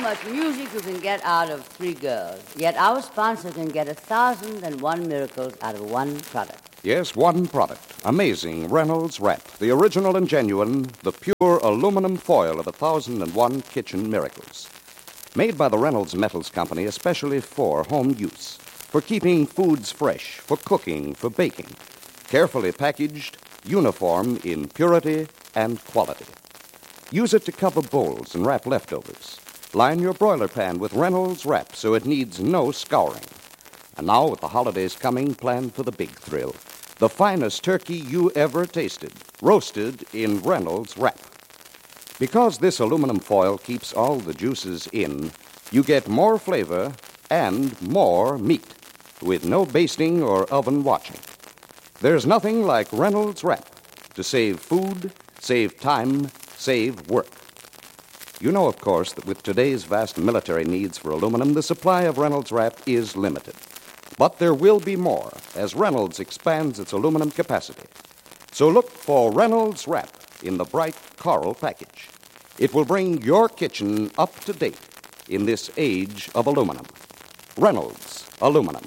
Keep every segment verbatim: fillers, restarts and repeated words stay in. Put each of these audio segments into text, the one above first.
much music you can get out of three girls, yet our sponsor can get a thousand and one miracles out of one product. Yes, one product. Amazing Reynolds Wrap. The original and genuine, the pure aluminum foil of a thousand and one kitchen miracles. Made by the Reynolds Metals Company especially for home use. For keeping foods fresh, for cooking, for baking. Carefully packaged, uniform in purity and quality. Use it to cover bowls and wrap leftovers. Line your broiler pan with Reynolds Wrap so it needs no scouring. And now, with the holidays coming, plan for the big thrill. The finest turkey you ever tasted, roasted in Reynolds Wrap. Because this aluminum foil keeps all the juices in, you get more flavor and more meat, with no basting or oven watching. There's nothing like Reynolds Wrap to save food, save time, save work. You know, of course, that with today's vast military needs for aluminum, the supply of Reynolds Wrap is limited. But there will be more as Reynolds expands its aluminum capacity. So look for Reynolds Wrap in the bright coral package. It will bring your kitchen up to date in this age of aluminum. Reynolds Aluminum.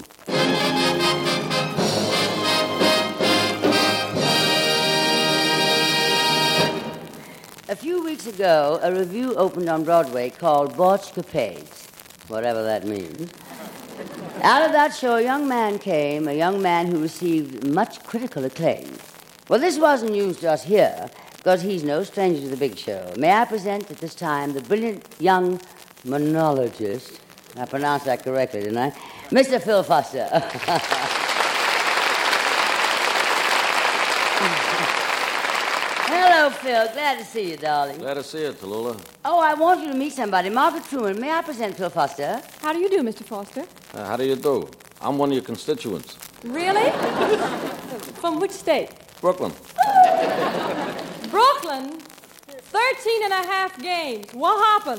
A few weeks ago, a review opened on Broadway called Borchkapades, whatever that means. Out of that show, a young man came, a young man who received much critical acclaim. Well, this wasn't news to us here, because he's no stranger to the big show. May I present at this time the brilliant young monologist, I pronounced that correctly, didn't I? Mister Phil Foster. Hello, Phil. Glad to see you, darling. Glad to see you, Tallulah. Oh, I want you to meet somebody. Margaret Truman. May I present Phil Foster? How do you do, Mister Foster? Uh, how do you do? I'm one of your constituents. Really? From which state? Brooklyn. Brooklyn? Thirteen and a half games. What happened?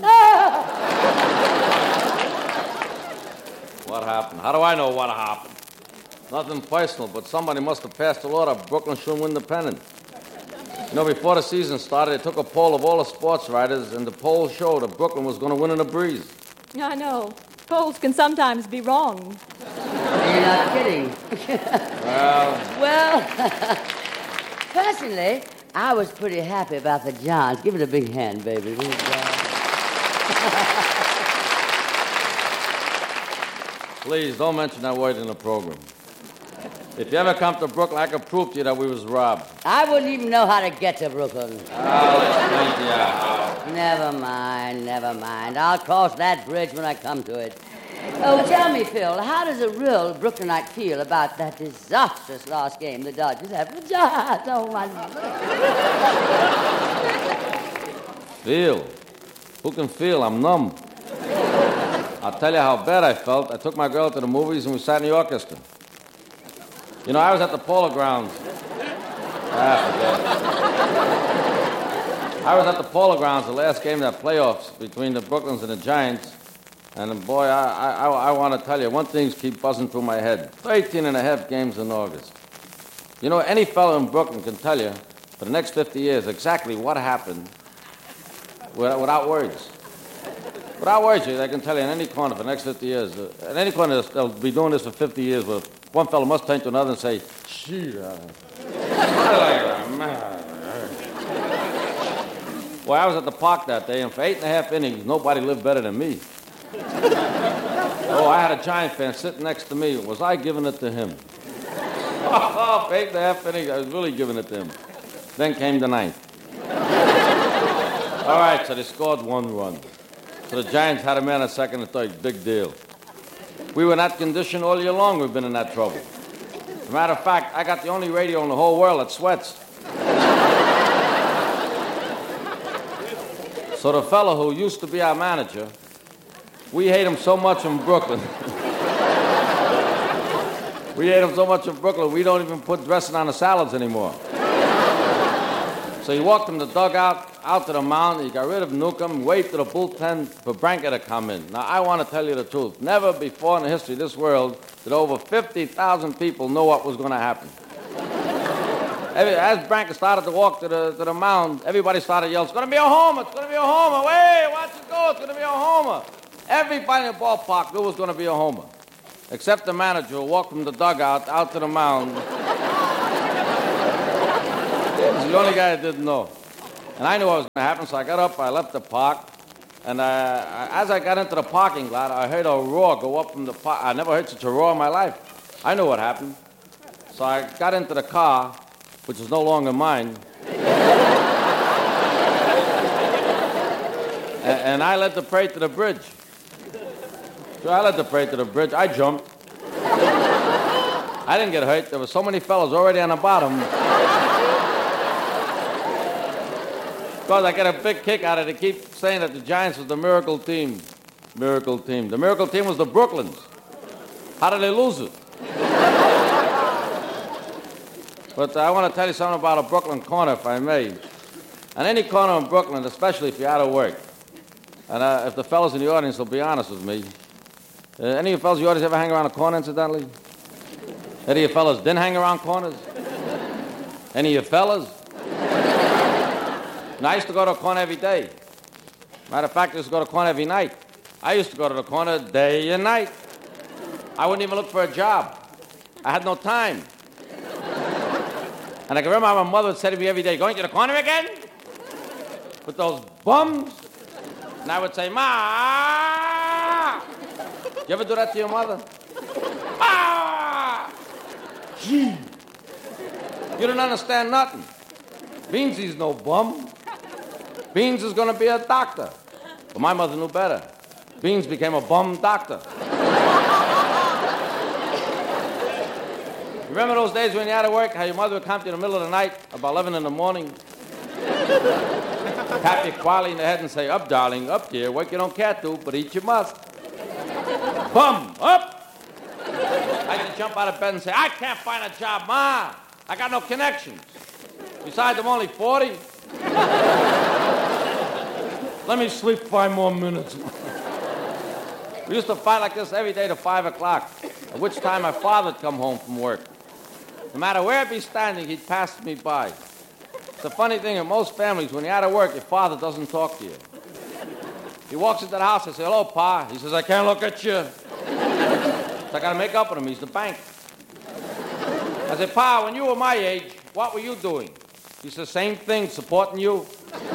What happened? How do I know what happened? Nothing personal, but somebody must have passed a law that Brooklyn shouldn't win the pennant. You know, before the season started, they took a poll of all the sports writers, and the poll showed that Brooklyn was going to win in a breeze. I know. Polls can sometimes be wrong. You're not kidding. Well... Well, personally, I was pretty happy about the Johns. Give it a big hand, baby. Please, don't mention that word in the program. If you ever come to Brooklyn, I could prove to you that we was robbed. I wouldn't even know how to get to Brooklyn. I'll explain to you. Never mind, never mind. I'll cross that bridge when I come to it. Oh, tell me, Phil, how does a real Brooklynite feel about that disastrous last game the Dodgers have? Oh, my... Feel? Who can feel? I'm numb. I'll tell you how bad I felt. I took my girl to the movies and we sat in the orchestra. You know, I was at the Polo Grounds. Ah, forget it. I was at the Polo Grounds the last game of that playoffs between the Brooklyns and the Giants. And, boy, I, I, I want to tell you, one thing's keep buzzing through my head. thirteen and a half games in August. You know, any fellow in Brooklyn can tell you for the next fifty years exactly what happened without, without words. Without words, they can tell you in any corner for the next fifty years. Uh, in any corner, they'll be doing this for fifty years. Where one fellow must turn to another and say, "Shit." Uh, Boy, I was at the park that day, and for eight and a half innings, nobody lived better than me. Oh, I had a Giant fan sitting next to me. Was I giving it to him? Oh, for eight and a half innings, I was really giving it to him. Then came the ninth. All right, so they scored one run. So the Giants had a man at second and third. Big deal. We were in that condition all year long. We've been in that trouble. As a matter of fact, I got the only radio in the whole world that sweats. So the fellow who used to be our manager, we hate him so much in Brooklyn. We hate him so much in Brooklyn, we don't even put dressing on the salads anymore. So he walked from the dugout out to the mound, he got rid of Newcomb, waved to the bullpen for Branca to come in. Now, I want to tell you the truth. Never before in the history of this world did over fifty thousand people know what was going to happen. Every, as Branca started to walk to the, to the mound, everybody started yelling, it's going to be a homer, it's going to be a homer. Wait, watch it go, it's going to be a homer. Everybody in the ballpark knew it was going to be a homer, except the manager who walked from the dugout out to the mound. He was the only guy that didn't know. And I knew what was going to happen, so I got up, I left the park, and uh, as I got into the parking lot, I heard a roar go up from the park. I never heard such a roar in my life. I knew what happened. So I got into the car, which is no longer mine, and, and I led the parade to the bridge. So I led the parade to the bridge. I jumped. I didn't get hurt. There were so many fellas already on the bottom. Because I get a big kick out of it. They keep saying that the Giants was the miracle team. Miracle team. The miracle team was the Brooklyns. How did they lose it? But uh, I want to tell you something about a Brooklyn corner, if I may. And any corner in Brooklyn, especially if you're out of work. And uh, if the fellas in the audience will be honest with me. Uh, any of you fellas in the audience ever hang around a corner, incidentally? Any of you fellas didn't hang around corners? Any of you fellas? And I used to go to a corner every day. Matter of fact, I used to go to a corner every night. I used to go to the corner day and night. I wouldn't even look for a job. I had no time. And I can remember my mother would say to me every day, going to the corner again? With those bums? And I would say, Ma! You ever do that to your mother? Ma! Gee! You don't understand nothing. Beansy's no bum. Beans is going to be a doctor. But my mother knew better. Beans became a bum doctor. Remember those days when you had to work, how your mother would come to you in the middle of the night, about eleven in the morning, tap you quietly in the head and say, up, darling, up, dear, work you don't care to, but eat you must. Bum, up! I used to jump out of bed and say, I can't find a job, Ma. I got no connections. Besides, I'm only forty. Let me sleep five more minutes. We used to fight like this every day till five o'clock, at which time my father would come home from work. No matter where I'd be standing, he'd pass me by. It's a funny thing in most families, when you're out of work, your father doesn't talk to you. He walks into the house, I say, hello, Pa. He says, I can't look at you. So I got to make up with him. He's the bank. I said, Pa, when you were my age, what were you doing? He says, same thing, supporting you.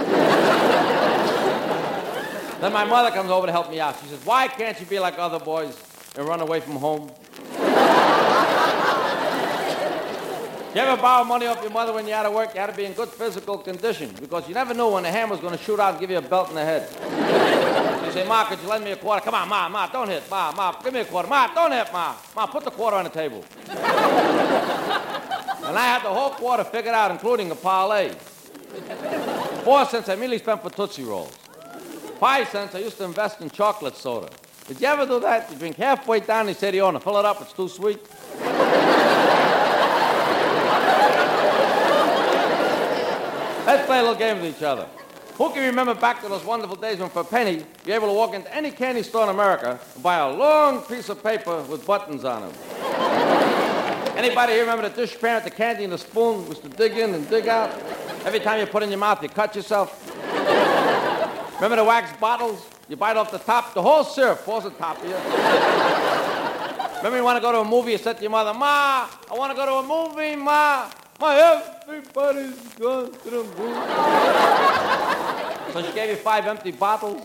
Then my mother comes over to help me out. She says, why can't you be like other boys and run away from home? You ever borrow money off your mother when you're out of work? You had to be in good physical condition because you never knew when the hand was going to shoot out and give you a belt in the head. You say, Ma, could you lend me a quarter? Come on, Ma, Ma, don't hit. Ma, Ma, give me a quarter. Ma, don't hit, Ma. Ma, put the quarter on the table. And I had the whole quarter figured out, including a parlay. Four cents I immediately spent for Tootsie Rolls. Five cents I used to invest in chocolate soda. Did you ever do that? You drink halfway down and you say to the owner, fill it up, it's too sweet. Let's play a little game with each other. Who can remember back to those wonderful days when for a penny you're able to walk into any candy store in America and buy a long piece of paper with buttons on it? Anybody here remember the dishpan, the candy, and the spoon was to dig in and dig out? Every time you put it in your mouth, you cut yourself. Remember the wax bottles? You bite off the top, the whole syrup falls on top of you. Remember you want to go to a movie, you said to your mother, Ma, I want to go to a movie, Ma. Ma, everybody's going to the movie. So she gave you five empty bottles.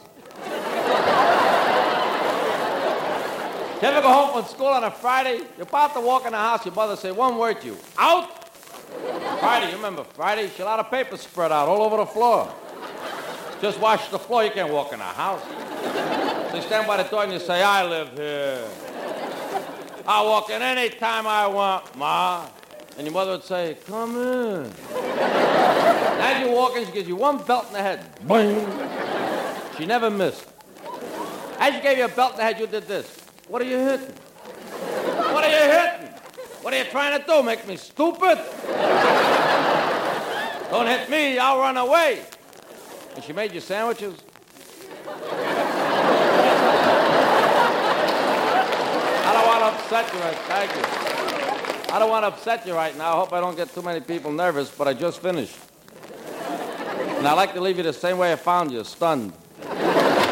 You ever go home from school on a Friday? You're about to walk in the house, your mother say one word to you, out. Friday, you remember Friday? She had a lot of paper spread out all over the floor. Just wash the floor, you can't walk in the house. So you stand by the door and you say, I live here. I'll walk in any time I want, Ma. And your mother would say, come in. As you walk in, she gives you one belt in the head. Boing. She never missed. As she gave you a belt in the head, you did this. What are you hitting? What are you hitting? What are you trying to do? Make me stupid? Don't hit me, I'll run away. And she made you sandwiches. I don't want to upset you, thank you. I I don't want to upset you right now. I hope I don't get too many people nervous, but I just finished. And I'd like to leave you the same way I found you, stunned.